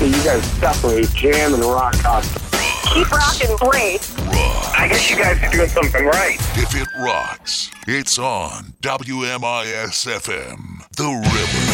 that you guys separate jam and rock constantly. Keep rocking great. I guess you guys are doing something right. If it rocks, it's on WMIS FM, The River.